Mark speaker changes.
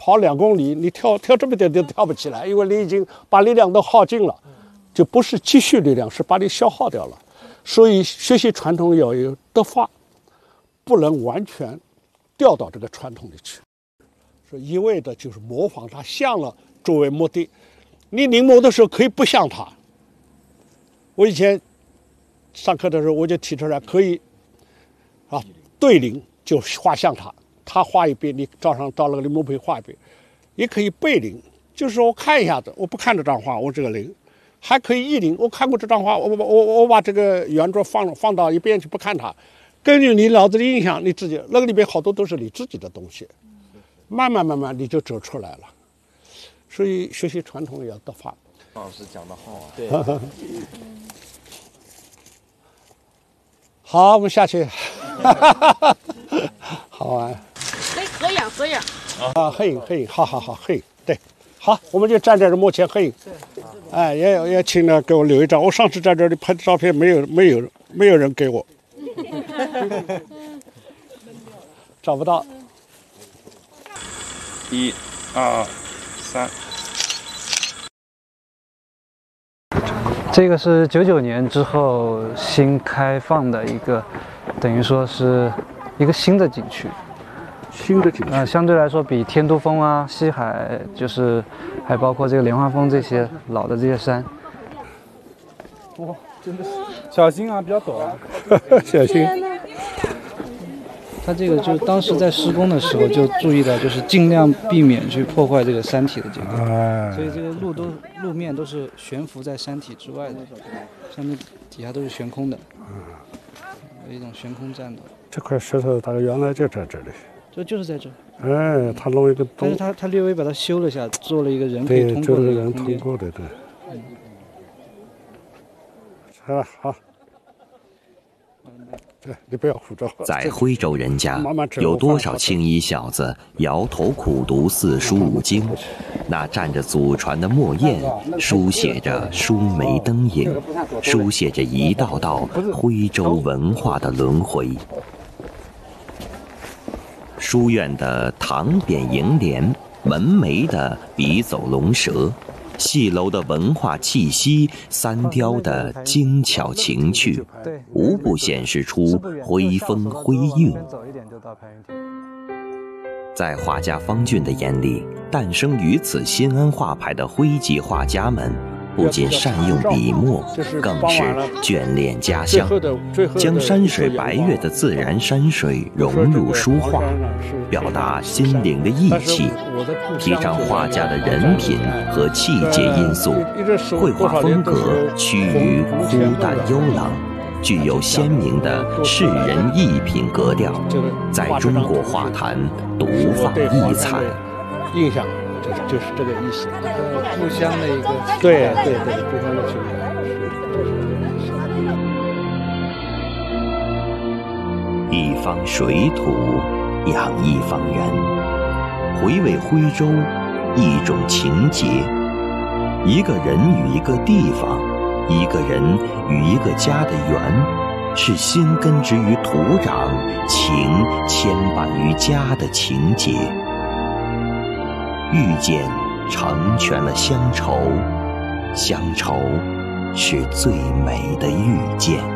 Speaker 1: 跑2公里，你跳这么点都跳不起来，因为你已经把力量都耗尽了，就不是积蓄力量，是把你消耗掉了。所以学习传统要有德法，不能完全掉到这个传统里去，所以一味的就是模仿它像了作为目的。你临摹的时候可以不像它。我以前上课的时候我就提出来，可以对临就画像它，他画一遍，你照那个临摹碑画一遍，也可以背临，就是说我看一下子，我不看这张画，我这个临。还可以意临，我看过这张画，我把这个原作放到一边去不看它，根据你脑子的印象，你自己那个里边好多都是你自己的东西，慢慢你就走出来了。所以学习传统也要德法。
Speaker 2: 老师讲得好啊。
Speaker 1: 对。好，我们下去。好玩。
Speaker 3: 合影。
Speaker 1: 合影，好，合影，对。好，我们就站在这幕前合影。哎，也请呢给我留一张。我上次在这里拍的照片，没有人给我，找不到。
Speaker 2: 1、2、3。
Speaker 4: 这个是99年之后新开放的一个，等于说是一个新的景区。相对来说比天都峰啊、西海，就是还包括这个莲花峰这些老的这些山。
Speaker 5: 哇，真的是小心啊，比较陡啊。
Speaker 1: 小心。
Speaker 4: 它这个就当时在施工的时候就注意到，就是尽量避免去破坏这个山体的结构，所以这个路面都是悬浮在山体之外的，上面底下都是悬空的，有一种悬空栈道。
Speaker 1: 这块石头大概原来就在这里。
Speaker 4: 就是在这。
Speaker 1: 哎，他弄一个洞，
Speaker 4: 但是他略微把它修了下，做了一个人可以通过的一个空间。
Speaker 1: 通过的，对。好。对，你不要胡诌。
Speaker 6: 在徽州人家，有多少青衣小子摇头苦读四书五经？那蘸着祖传的墨砚，书写着书眉灯影，书写着一道道徽州文化的轮回。书院的唐匾楹联，文眉的笔走龙蛇，戏楼的文化气息，三雕的精巧情趣，无不显示出徽风徽韵。在画家方俊的眼里，诞生于此新安画派的徽籍画家们，不仅善用笔墨，更是眷恋家乡，将山水白月的自然山水融入书画，表达心灵的意气，提倡画家的人品和气节因素，绘画风格趋于枯淡幽朗，具有鲜明的世人艺品格调，在中国画坛独放异彩。
Speaker 1: 印象就是这个意思，
Speaker 4: 故乡的一个
Speaker 1: 对，故乡的情感。
Speaker 6: 一方水土养一方人，回味徽州一种情结，一个人与一个地方，一个人与一个家的缘，是心根植于土壤，情牵绊于家的情结。遇见成全了乡愁，乡愁是最美的遇见。